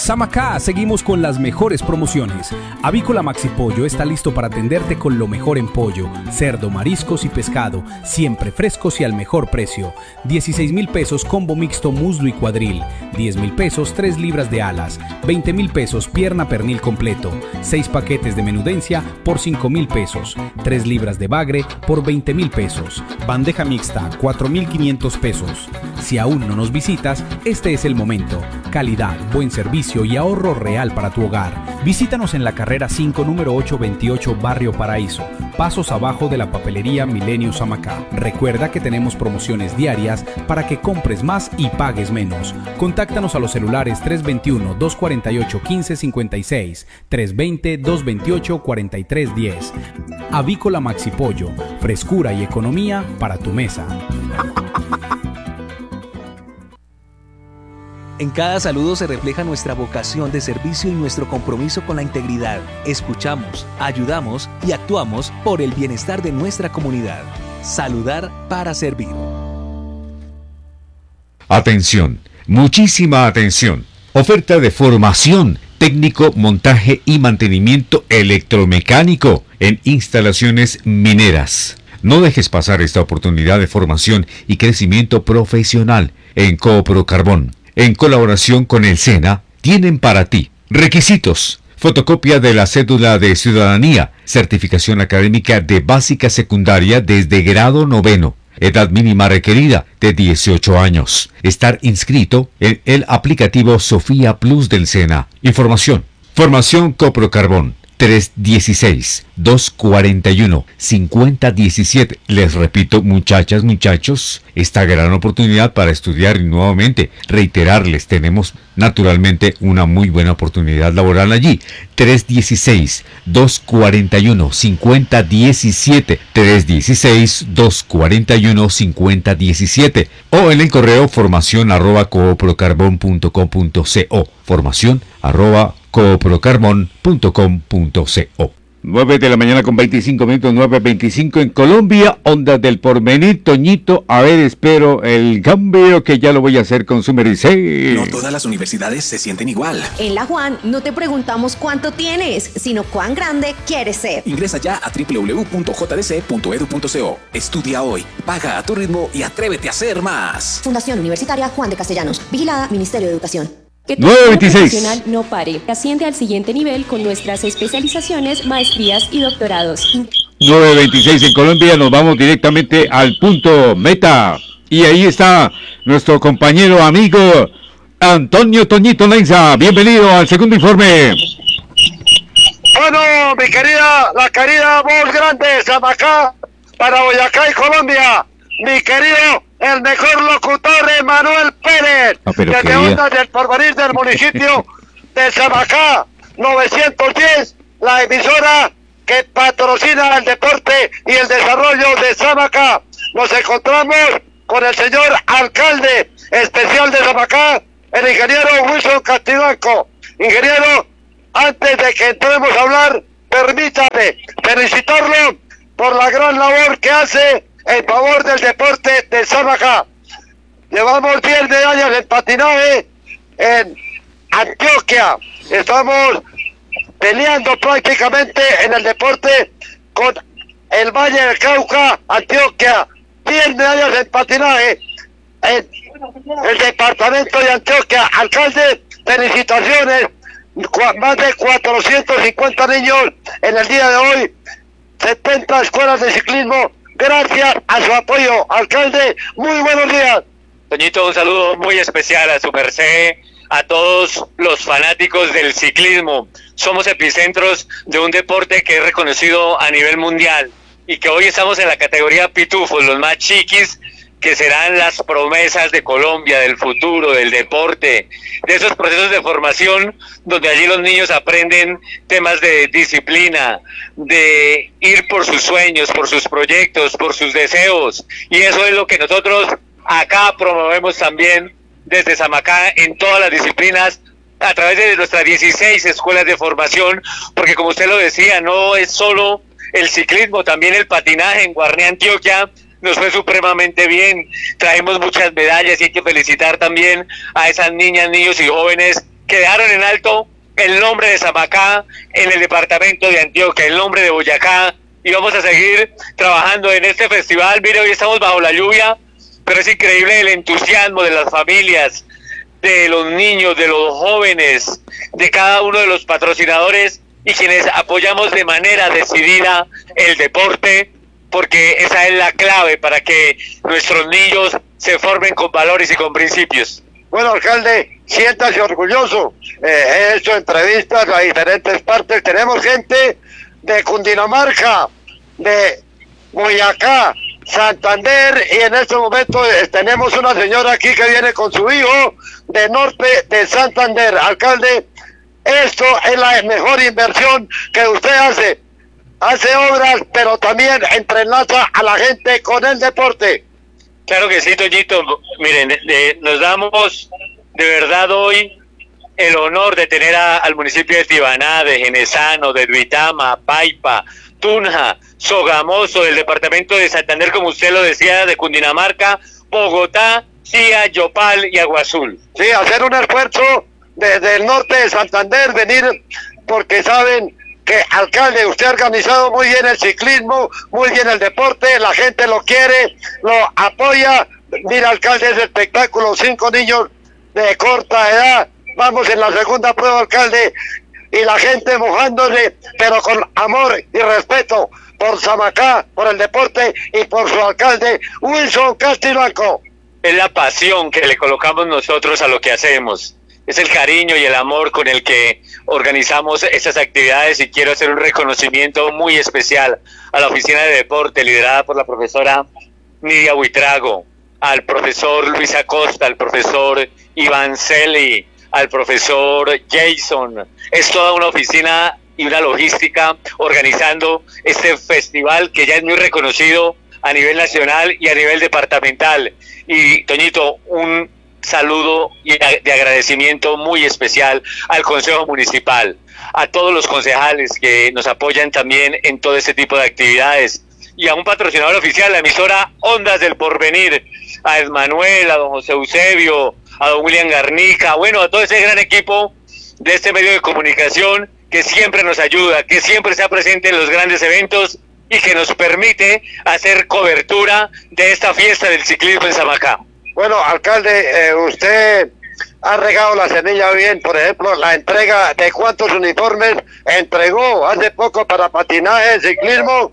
Samacá, seguimos con las mejores promociones. Avícola Maxi Pollo está listo para atenderte con lo mejor en pollo, cerdo, mariscos y pescado, siempre frescos y al mejor precio. 16,000 pesos combo mixto muslo y cuadril, 10,000 pesos 3 libras de alas, 20,000 pesos pierna pernil completo, 6 paquetes de menudencia por 5,000 pesos, 3 libras de bagre por 20,000 pesos, bandeja mixta 4,500 pesos. Si aún no nos visitas, este es el momento. Calidad, buen servicio y ahorro real para tu hogar. Visítanos en la carrera 5, número 828, Barrio Paraíso, pasos abajo de la papelería Milenio Samacá. Recuerda que tenemos promociones diarias para que compres más y pagues menos. Contáctanos a los celulares 321-248-1556, 320-228-4310. Avícola Maxi Pollo, frescura y economía para tu mesa. En cada saludo se refleja nuestra vocación de servicio y nuestro compromiso con la integridad. Escuchamos, ayudamos y actuamos por el bienestar de nuestra comunidad. Saludar para servir. Atención, muchísima atención. Oferta de formación, técnico, montaje y mantenimiento electromecánico en instalaciones mineras. No dejes pasar esta oportunidad de formación y crecimiento profesional en Coopro Carbón. En colaboración con el SENA, tienen para ti requisitos: fotocopia de la cédula de ciudadanía, certificación académica de básica secundaria desde grado 9, edad mínima requerida de 18 años, estar inscrito en el aplicativo Sofía Plus del SENA. Información: Formación Coopro Carbón 316-241-5017. Les repito, muchachas, muchachos, esta gran oportunidad para estudiar y nuevamente reiterarles, tenemos naturalmente una muy buena oportunidad laboral allí. 316-241-5017, 316-241-5017, o en el correo formación@cooprocarbon.com.co, formación@cooprocarbon.com.co. 9 de la mañana con 25 minutos, 9:25 en Colombia, Ondas del Porvenir. Toñito, a ver, espero el cambio que ya lo voy a hacer con su merced. No todas las universidades se sienten igual. En la Juan no te preguntamos cuánto tienes, sino cuán grande quieres ser. Ingresa ya a www.jdc.edu.co. Estudia hoy, paga a tu ritmo y atrévete a ser más. Fundación Universitaria Juan de Castellanos. Vigilada Ministerio de Educación. Que tu carrera profesional no pare. Asciende al siguiente nivel con nuestras especializaciones, maestrías y doctorados. 9:26 en Colombia, nos vamos directamente al punto meta. Y ahí está nuestro compañero, amigo Antonio Toñito Laiza. Bienvenido al segundo informe. Bueno, mi querida, la querida voz grande, Samacá, para Boyacá y Colombia. Mi querido, el mejor locutor, Emanuel Pérez, desde Ondas del Porvenir del municipio de Samacá, 910, la emisora que patrocina el deporte y el desarrollo de Samacá. Nos encontramos con el señor alcalde especial de Samacá, el ingeniero Wilson Castibanco. Ingeniero, antes de que entremos a hablar, permítame felicitarlo por la gran labor que hace en favor del deporte de Samacá. Llevamos 10 medallas en patinaje en Antioquia. Estamos peleando prácticamente en el deporte con el Valle del Cauca, Antioquia. 10 medallas en patinaje en el departamento de Antioquia. Alcalde, felicitaciones. Más de 450 niños en el día de hoy. 70 escuelas de ciclismo. Gracias a su apoyo, alcalde. Muy buenos días. Toñito, un saludo muy especial a su merced, a todos los fanáticos del ciclismo. Somos epicentros de un deporte que es reconocido a nivel mundial y que hoy estamos en la categoría pitufos, los más chiquis, que serán las promesas de Colombia, del futuro, del deporte, de esos procesos de formación donde allí los niños aprenden temas de disciplina, de ir por sus sueños, por sus proyectos, por sus deseos, y eso es lo que nosotros acá promovemos también desde Samacá en todas las disciplinas, a través de nuestras 16 escuelas de formación, porque como usted lo decía, no es solo el ciclismo, también el patinaje en Guarné, Antioquia, nos fue supremamente bien, traemos muchas medallas y hay que felicitar también a esas niñas, niños y jóvenes que que dejaron en alto el nombre de Samacá en el departamento de Antioquia, el nombre de Boyacá, y vamos a seguir trabajando en este festival. Mire, hoy estamos bajo la lluvia, pero es increíble el entusiasmo de las familias, de los niños, de los jóvenes, de cada uno de los patrocinadores y quienes apoyamos de manera decidida el deporte, porque esa es la clave para que nuestros niños se formen con valores y con principios. Bueno, alcalde, siéntase orgulloso. He hecho entrevistas a diferentes partes. Tenemos gente de Cundinamarca, de Boyacá, Santander, y en este momento tenemos una señora aquí que viene con su hijo de norte de Santander. Alcalde, esto es la mejor inversión que usted hace. Hace obras, pero también entrelaza a la gente con el deporte. Claro que sí, Toñito. Miren, nos damos de verdad hoy el honor de tener al municipio de Tibaná, de Genesano, de Duitama, Paipa, Tunja, Sogamoso, del departamento de Santander, como usted lo decía, de Cundinamarca, Bogotá, Chía, Yopal y Agua Azul. Sí, hacer un esfuerzo desde el norte de Santander, venir, porque saben que, alcalde, usted ha organizado muy bien el ciclismo, muy bien el deporte, la gente lo quiere, lo apoya. Mira, alcalde, ese espectáculo, 5 niños de corta edad, vamos en la segunda prueba, alcalde, y la gente mojándose, pero con amor y respeto por Samacá, por el deporte y por su alcalde, Wilson Castilblanco. Es la pasión que le colocamos nosotros a lo que hacemos. Es el cariño y el amor con el que organizamos estas actividades, y quiero hacer un reconocimiento muy especial a la Oficina de Deporte liderada por la profesora Nidia Buitrago, al profesor Luis Acosta, al profesor Iván Celi, al profesor Jason. Es toda una oficina y una logística organizando este festival que ya es muy reconocido a nivel nacional y a nivel departamental. Y Toñito, un saludo de agradecimiento muy especial al Consejo Municipal, a todos los concejales que nos apoyan también en todo este tipo de actividades, y a un patrocinador oficial, la emisora Ondas del Porvenir, a Edmanuel, a don José Eusebio, a don William Garnica, bueno, a todo ese gran equipo de este medio de comunicación que siempre nos ayuda, que siempre está presente en los grandes eventos y que nos permite hacer cobertura de esta fiesta del ciclismo en Samacá. Bueno, alcalde, usted ha regado la semilla bien. Por ejemplo, la entrega de cuántos uniformes entregó hace poco para patinaje, ciclismo.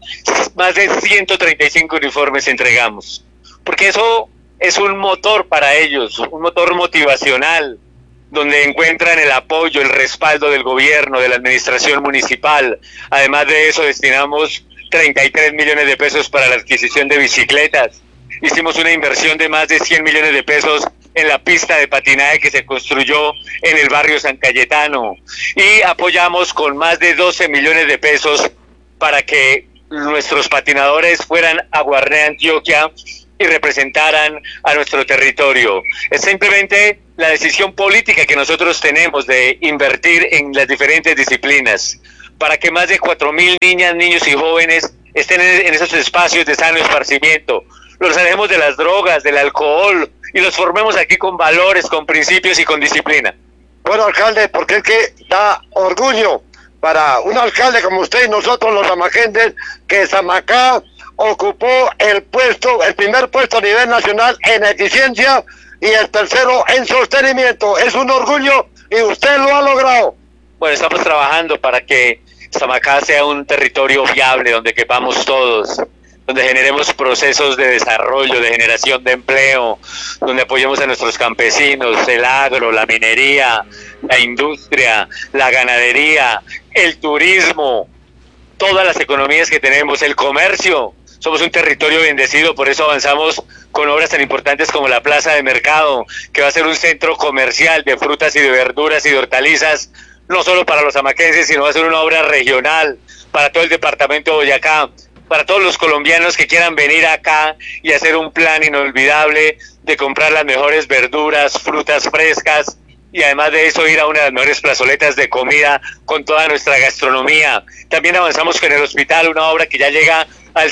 Más de 135 uniformes entregamos, porque eso es un motor para ellos, un motor motivacional, donde encuentran el apoyo, el respaldo del gobierno, de la administración municipal. Además de eso, destinamos 33 millones de pesos para la adquisición de bicicletas. Hicimos una inversión de más de 100 millones de pesos en la pista de patinaje que se construyó en el barrio San Cayetano, y apoyamos con más de 12 millones de pesos para que nuestros patinadores fueran a Guarné, Antioquia, y representaran a nuestro territorio. Es simplemente la decisión política que nosotros tenemos de invertir en las diferentes disciplinas para que más de 4.000 niñas, niños y jóvenes estén en esos espacios de sano esparcimiento. Los alejemos de las drogas, del alcohol, y los formemos aquí con valores, con principios y con disciplina. Bueno, alcalde, porque es que da orgullo para un alcalde como usted y nosotros los samaquenses, que Samacá ocupó el primer puesto a nivel nacional en eficiencia y el tercero en sostenimiento. Es un orgullo y usted lo ha logrado. Bueno, estamos trabajando para que Samacá sea un territorio viable, donde quepamos todos, donde generemos procesos de desarrollo, de generación de empleo, donde apoyemos a nuestros campesinos, el agro, la minería, la industria, la ganadería, el turismo, todas las economías que tenemos, el comercio. Somos un territorio bendecido, por eso avanzamos con obras tan importantes como la Plaza de Mercado, que va a ser un centro comercial de frutas y de verduras y de hortalizas, no solo para los samaquenses, sino va a ser una obra regional para todo el departamento de Boyacá, para todos los colombianos que quieran venir acá y hacer un plan inolvidable de comprar las mejores verduras, frutas frescas, y además de eso ir a una de las mejores plazoletas de comida con toda nuestra gastronomía. También avanzamos con el hospital, una obra que ya llega al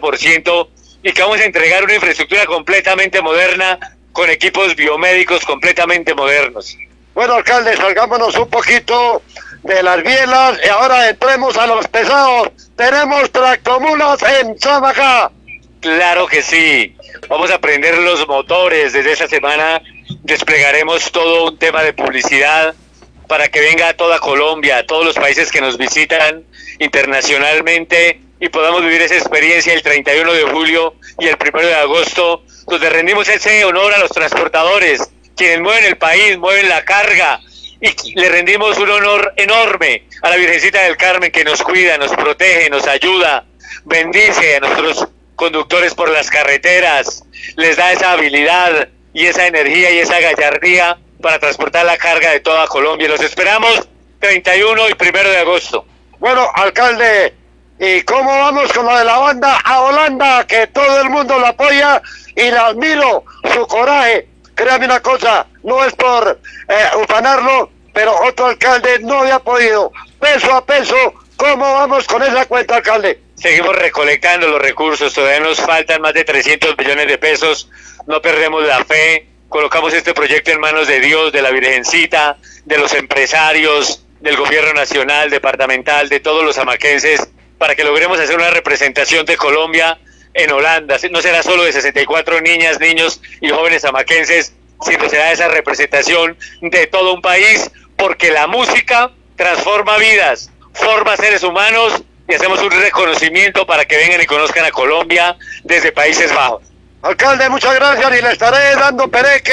70%, y que vamos a entregar una infraestructura completamente moderna con equipos biomédicos completamente modernos. Bueno, alcalde, salgámonos un poquito de las bielas y ahora entremos a los pesados. Tenemos tractomulas en Samacá. Claro que sí. Vamos a prender los motores. Desde esta semana desplegaremos todo un tema de publicidad para que venga a toda Colombia, a todos los países que nos visitan internacionalmente y podamos vivir esa experiencia el 31 de julio y el 1 de agosto, donde rendimos ese honor a los transportadores, quienes mueven el país, mueven la carga, y le rendimos un honor enorme a la Virgencita del Carmen, que nos cuida, nos protege, nos ayuda, bendice a nuestros conductores por las carreteras, les da esa habilidad y esa energía y esa gallardía para transportar la carga de toda Colombia. Los esperamos 31 y 1 de agosto. Bueno, alcalde, ¿y cómo vamos con lo de la banda a Holanda? Que todo el mundo la apoya y la admiro, su coraje. Créame una cosa, no es por ufanarlo, pero otro alcalde no había podido. Peso a peso, ¿cómo vamos con esa cuenta, alcalde? Seguimos recolectando los recursos, todavía nos faltan más de 300 millones de pesos, no perdemos la fe. Colocamos este proyecto en manos de Dios, de la Virgencita, de los empresarios, del gobierno nacional, departamental, de todos los amaquenses, para que logremos hacer una representación de Colombia en Holanda. No será solo de 64 niñas, niños y jóvenes amaquenses, sino será esa representación de todo un país, porque la música transforma vidas, forma seres humanos y hacemos un reconocimiento para que vengan y conozcan a Colombia desde Países Bajos. Alcalde, muchas gracias y le estaré dando pereque.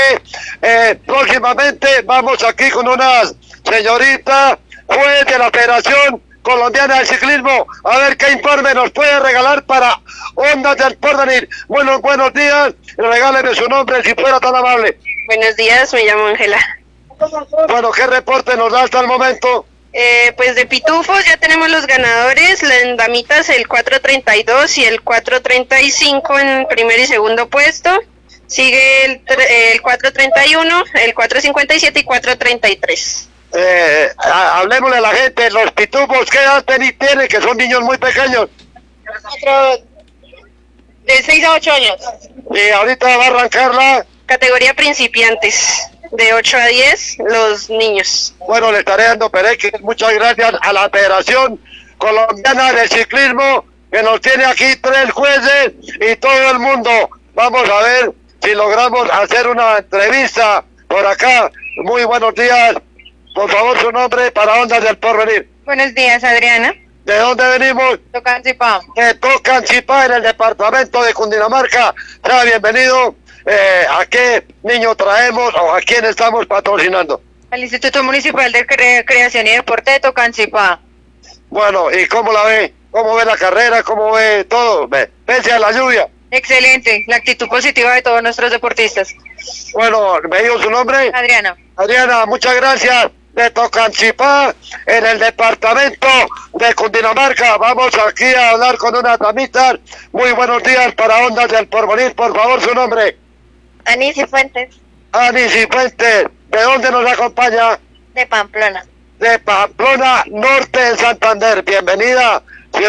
Próximamente vamos aquí con una señorita juez de la Federación Colombiana de Ciclismo, a ver qué informe nos puede regalar para Ondas del Porvenir. Bueno, buenos días, regáleme su nombre si fuera tan amable. Buenos días, me llamo Ángela. Bueno, ¿qué reporte nos da hasta el momento? Pues de pitufos ya tenemos los ganadores, en damitas el 432 y el 435 en primer y segundo puesto. Sigue el 431, el 457 y 433. Hablemosle a la gente, los pitufos, ¿qué edad tienen? Que son niños muy pequeños. De 6 a 8 años. Y ahorita va a arrancar la categoría principiantes. De 8 a 10, los niños. Bueno, le estaré dando pereque. Muchas gracias a la Federación Colombiana de Ciclismo, que nos tiene aquí 3 jueces y todo el mundo. Vamos a ver si logramos hacer una entrevista por acá. Muy buenos días. Por favor, su nombre para Ondas del Porvenir. Buenos días, Adriana. ¿De dónde venimos? Tocancipá. De Tocancipá, en el departamento de Cundinamarca. Sea bienvenido. ¿A qué niño traemos o a quién estamos patrocinando? Al Instituto Municipal de Creación y Deporte de Tocancipá. Bueno, ¿y cómo la ve? ¿Cómo ve la carrera? ¿Cómo ve todo? Pese a la lluvia. Excelente, la actitud positiva de todos nuestros deportistas. Bueno, ¿me dijo su nombre? Adriana. Adriana, muchas gracias. De Tocancipá, en el departamento de Cundinamarca. Vamos aquí a hablar con una damita. Muy buenos días para Ondas del Porvenir. Por favor, su nombre. Anisi Fuentes. Anisi Fuentes. ¿De dónde nos acompaña? De Pamplona. De Pamplona, norte de Santander. Bienvenida